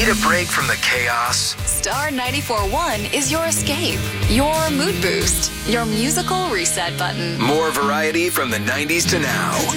a break from the chaos? Star 94.1 is your escape, your mood boost, your musical reset button. More variety from the 90s to now.